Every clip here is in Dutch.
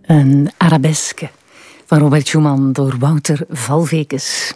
Een arabesque van Robert Schumann door Wouter Valvekes.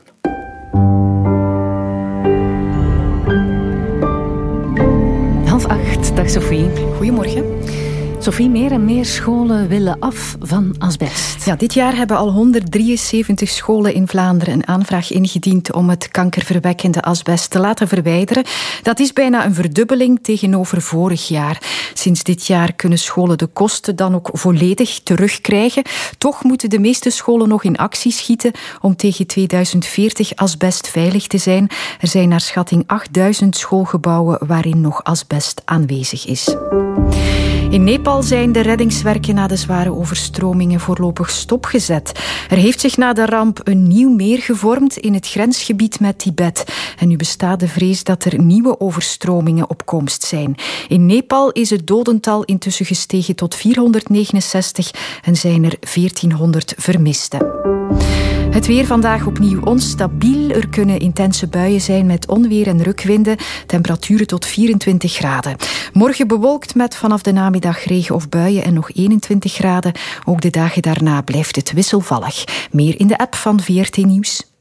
Half 8, dag Sophie. Goedemorgen. Sophie, meer en meer scholen willen af van asbest. Ja, dit jaar hebben al 173 scholen in Vlaanderen een aanvraag ingediend om het kankerverwekkende asbest te laten verwijderen. Dat is bijna een verdubbeling tegenover vorig jaar. Sinds dit jaar kunnen scholen de kosten dan ook volledig terugkrijgen. Toch moeten de meeste scholen nog in actie schieten om tegen 2040 asbestveilig te zijn. Er zijn naar schatting 8000 schoolgebouwen waarin nog asbest aanwezig is. In Nepal zijn de reddingswerken na de zware overstromingen voorlopig stopgezet. Er heeft zich na de ramp een nieuw meer gevormd in het grensgebied met Tibet. En nu bestaat de vrees dat er nieuwe overstromingen op komst zijn. In Nepal is het dodental intussen gestegen tot 469 en zijn er 1400 vermisten. Het weer vandaag opnieuw onstabiel. Er kunnen intense buien zijn met onweer en rukwinden. Temperaturen tot 24 graden. Morgen bewolkt met vanaf de namiddag regen of buien en nog 21 graden. Ook de dagen daarna blijft het wisselvallig. Meer in de app van VRT Nieuws.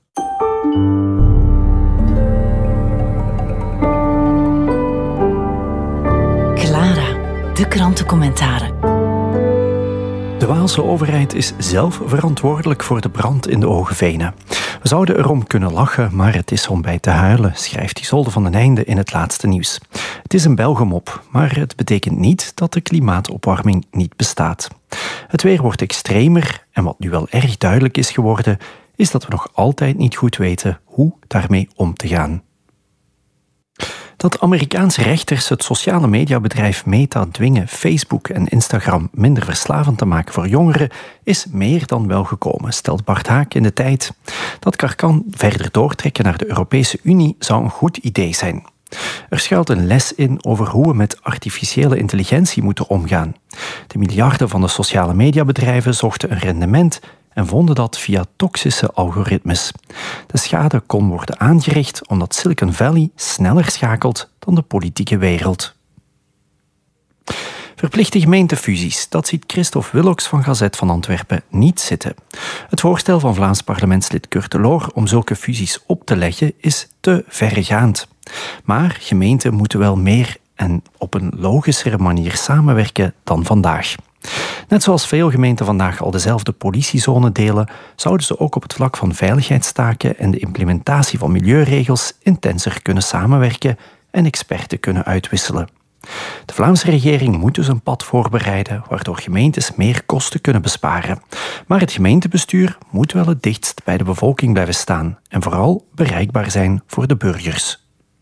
Clara, de krantencommentaren. De Waalse overheid is zelf verantwoordelijk voor de brand in de Oogevenen. We zouden erom kunnen lachen, maar het is om bij te huilen, schrijft Isolde van den Einde in het laatste nieuws. Het is een Belgemop, maar het betekent niet dat de klimaatopwarming niet bestaat. Het weer wordt extremer en wat nu wel erg duidelijk is geworden, is dat we nog altijd niet goed weten hoe daarmee om te gaan. Dat Amerikaanse rechters het sociale mediabedrijf Meta dwingen Facebook en Instagram minder verslavend te maken voor jongeren is meer dan wel gekomen, stelt Bart Haak in De Tijd. Dat Karkan verder doortrekken naar de Europese Unie zou een goed idee zijn. Er schuilt een les in over hoe we met artificiële intelligentie moeten omgaan. De miljarden van de sociale mediabedrijven zochten een rendement en vonden dat via toxische algoritmes. De schade kon worden aangericht omdat Silicon Valley sneller schakelt dan de politieke wereld. Verplichte gemeentefusies, dat ziet Christophe Willocks van Gazet van Antwerpen niet zitten. Het voorstel van Vlaams parlementslid Kurt de Loor om zulke fusies op te leggen is te verregaand. Maar gemeenten moeten wel meer en op een logischere manier samenwerken dan vandaag. Net zoals veel gemeenten vandaag al dezelfde politiezone delen, zouden ze ook op het vlak van veiligheidstaken en de implementatie van milieuregels intenser kunnen samenwerken en experten kunnen uitwisselen. De Vlaamse regering moet dus een pad voorbereiden, waardoor gemeentes meer kosten kunnen besparen. Maar het gemeentebestuur moet wel het dichtst bij de bevolking blijven staan en vooral bereikbaar zijn voor de burgers.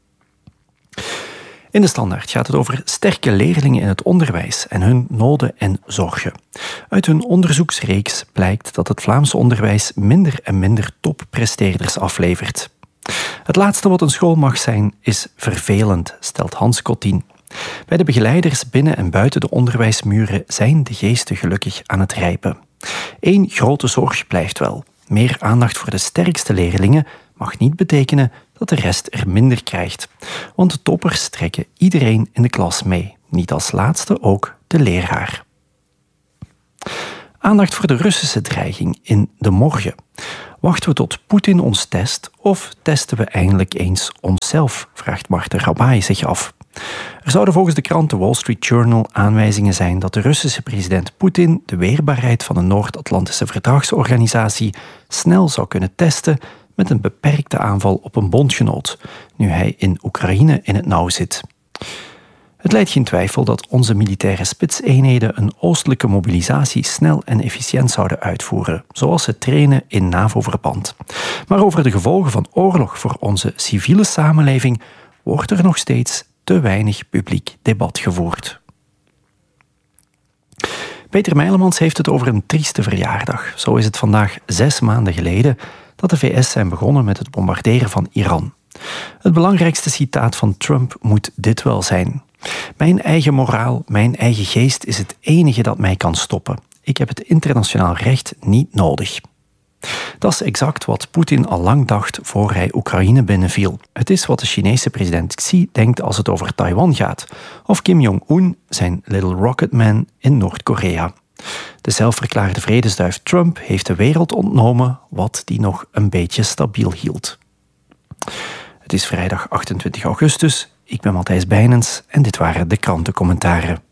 In de Standaard gaat het over sterke leerlingen in het onderwijs en hun noden en zorgen. Uit hun onderzoeksreeks blijkt dat het Vlaamse onderwijs minder en minder toppresteerders aflevert. Het laatste wat een school mag zijn, is vervelend, stelt Hans Cotin. Bij de begeleiders binnen en buiten de onderwijsmuren zijn de geesten gelukkig aan het rijpen. Eén grote zorg blijft wel. Meer aandacht voor de sterkste leerlingen mag niet betekenen dat de rest er minder krijgt. Want de toppers trekken iedereen in de klas mee. Niet als laatste ook de leraar. Aandacht voor de Russische dreiging in de morgen. Wachten we tot Poetin ons test of testen we eindelijk eens onszelf, vraagt Marten Rabai zich af. Er zouden volgens de krant The Wall Street Journal aanwijzingen zijn dat de Russische president Poetin de weerbaarheid van de Noord-Atlantische Verdragsorganisatie snel zou kunnen testen met een beperkte aanval op een bondgenoot, nu hij in Oekraïne in het nauw zit. Het leidt geen twijfel dat onze militaire spitseenheden een oostelijke mobilisatie snel en efficiënt zouden uitvoeren, zoals ze trainen in NAVO-verband. Maar over de gevolgen van oorlog voor onze civiele samenleving wordt er nog steeds te weinig publiek debat gevoerd. Peter Meilemans heeft het over een trieste verjaardag. Zo is het vandaag 6 maanden geleden dat de VS zijn begonnen met het bombarderen van Iran. Het belangrijkste citaat van Trump moet dit wel zijn. Mijn eigen moraal, mijn eigen geest is het enige dat mij kan stoppen. Ik heb het internationaal recht niet nodig. Dat is exact wat Poetin al lang dacht voor hij Oekraïne binnenviel. Het is wat de Chinese president Xi denkt als het over Taiwan gaat. Of Kim Jong-un, zijn Little Rocket Man in Noord-Korea. De zelfverklaarde vredesduif Trump heeft de wereld ontnomen wat die nog een beetje stabiel hield. Het is vrijdag 28 augustus. Ik ben Matthijs Bijnens en dit waren de krantencommentaren.